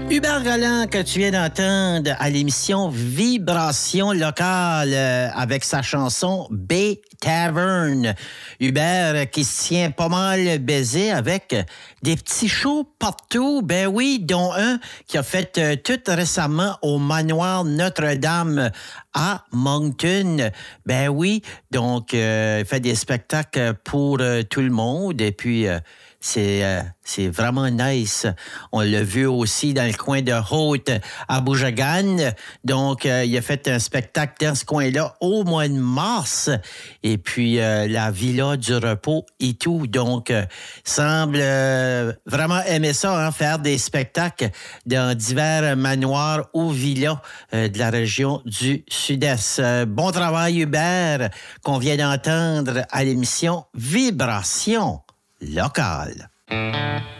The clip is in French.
Hubert Galland, que tu viens d'entendre à l'émission Vibration locale avec sa chanson B Tavern. Hubert qui se tient pas mal baisé avec des petits shows partout. Ben oui, dont un qui a fait tout récemment au manoir Notre-Dame à Moncton. Ben oui, donc il fait des spectacles pour tout le monde et puis c'est vraiment nice. On l'a vu aussi dans le coin de Haute à Boujagan. Donc, il a fait un spectacle dans ce coin-là au mois de mars. Et puis, la Villa du Repos et tout. Donc, semble vraiment aimer ça, hein, faire des spectacles dans divers manoirs ou villas de la région du Sud-Est. Bon travail, Hubert, qu'on vient d'entendre à l'émission Vibration locale.